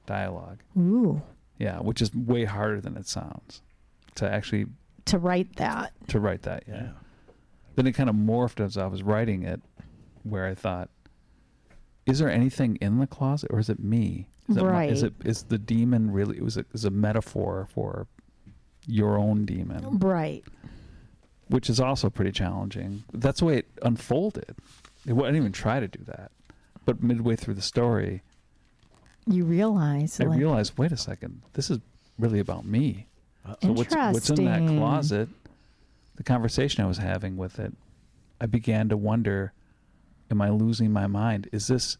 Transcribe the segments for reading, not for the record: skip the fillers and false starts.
dialogue. Ooh. Yeah, which is way harder than it sounds to actually To write that. Yeah. Then it kind of morphed as I was writing it, where I thought, is there anything in the closet, or is it me? Is the demon really? Is a metaphor for your own demon, right? Which is also pretty challenging. That's the way it unfolded. I didn't even try to do that, but midway through the story, you realize. I realized, wait a second, this is really about me. So what's in that closet? The conversation I was having with it, I began to wonder, am I losing my mind? Is this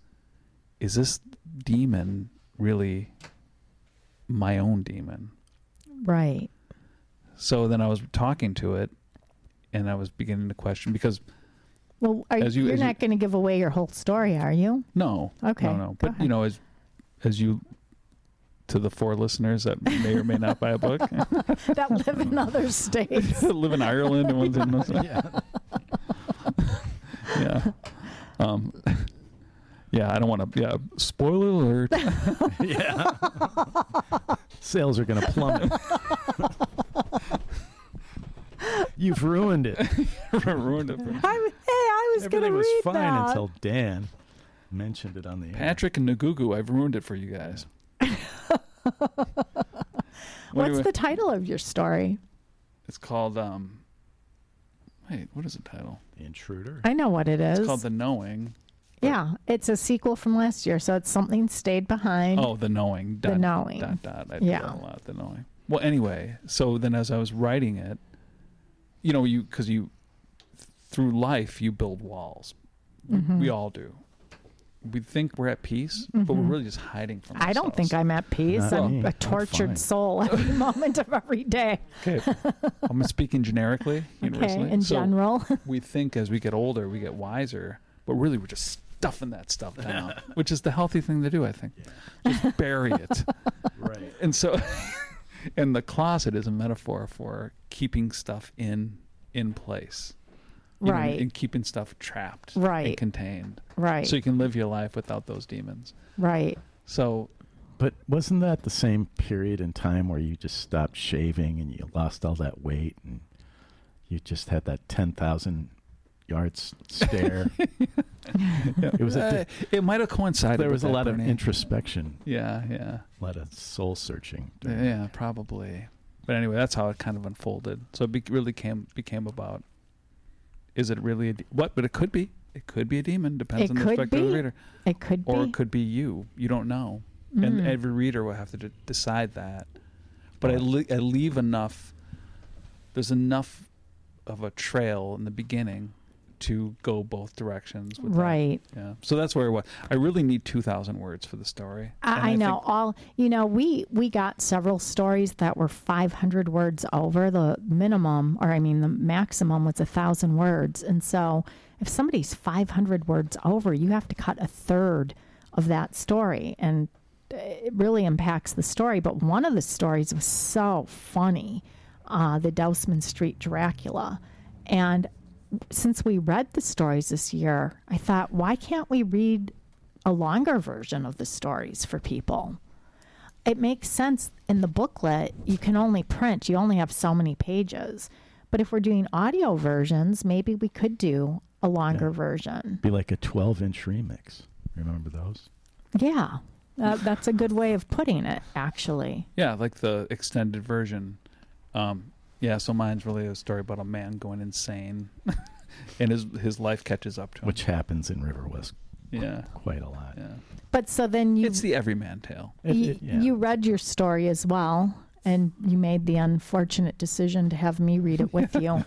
demon really my own demon? Right. So then I was talking to it, and I was beginning to question, because you're not going to give away your whole story, are you? No. Okay. No. But as you, to the 4 listeners that may or may not buy a book, that live in other states, live in Ireland, and one's in yeah. Yeah, I don't want to. Yeah, spoiler alert. Yeah, sales are going to plummet. You've ruined it. Ruined it. I was going to read that. Everything was fine until Dan mentioned it on the air. Patrick and Nagugu, I've ruined it for you guys. What's the title of your story? It's called. Wait, what is the title? The Intruder. I know what it is. It's called The Knowing. Yeah, it's a sequel from last year, so it's Something Stayed Behind. Oh, The Knowing. The Knowing. ... I do that a lot, The Knowing. Well, anyway, so then as I was writing it, because through life, you build walls. Mm-hmm. We all do. We think we're at peace, but we're really just hiding from ourselves. I don't think I'm at peace. I'm a tortured soul every moment of every day. Okay. I'm speaking generically, universally. Okay, in general. We think as we get older, we get wiser, but really we're just stuffing that stuff down, which is the healthy thing to do, I think. Yeah. Just bury it. Right. And so, and the closet is a metaphor for keeping stuff in place. Right. And keeping stuff trapped. Right. And contained. Right. So you can live your life without those demons. Right. So. But wasn't that the same period in time where you just stopped shaving and you lost all that weight and you just had that 10,000 yards stare? It was. It might have coincided. There was a lot of introspection. Yeah. A lot of soul searching. Yeah, probably. But anyway, that's how it kind of unfolded. So it really became about. Is it really what? But it could be. It could be a demon. Depends on the perspective of the reader. It could be. Or it could be you. You don't know. And every reader will have to decide that. But I leave enough. There's enough of a trail in the beginning to go both directions. With right. That. Yeah. So that's where I really need 2,000 words for the story. I know. We got several stories that were 500 words over the minimum, the maximum was 1,000 words. And so if somebody's 500 words over, you have to cut a third of that story. And it really impacts the story. But one of the stories was so funny, the Dousman Street Dracula. And since we read the stories this year, I thought, why can't we read a longer version of the stories for people? It makes sense in the booklet. You can only print, you only have so many pages. But if we're doing audio versions, maybe we could do a longer version. Be like a 12-inch remix. Remember those? Yeah. That's a good way of putting it, actually. Yeah, like the extended version. Yeah, so mine's really a story about a man going insane, and his life catches up to him. Which happens in River West quite a lot. Yeah. But so then it's the everyman tale. You read your story as well, and you made the unfortunate decision to have me read it with you.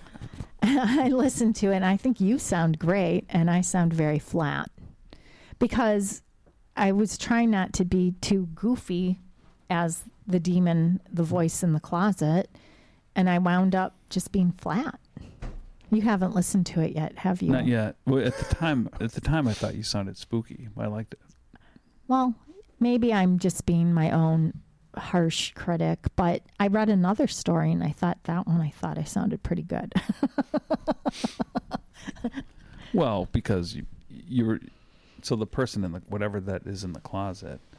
I listened to it, and I think you sound great, and I sound very flat. Because I was trying not to be too goofy as the demon, the voice in the closet, and I wound up just being flat. You haven't listened to it yet, have you? Not yet. Well, at the time, I thought you sounded spooky. I liked it. Well, maybe I'm just being my own harsh critic, but I read another story, and I thought I sounded pretty good. Well, because you're so the person in whatever that is in the closet